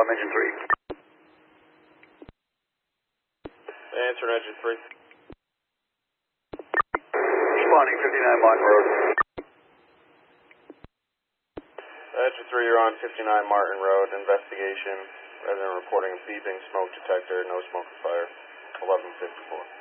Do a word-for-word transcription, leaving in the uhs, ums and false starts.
I'm engine three. Answer engine three. Responding, fifty-nine Martin Road. Engine three, you're on fifty-nine Martin Road. Investigation. Resident reporting a beeping smoke detector. No smoke or fire. eleven fifty-four.